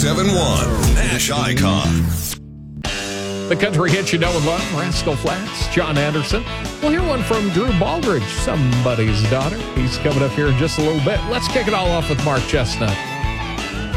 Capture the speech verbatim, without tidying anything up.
seven one, Nash Icon. The country hits you know and love, Rascal Flatts, John Anderson. We'll hear one from Drew Baldridge, Somebody's Daughter. He's coming up here in just a little bit. Let's kick it all off with Mark Chestnut.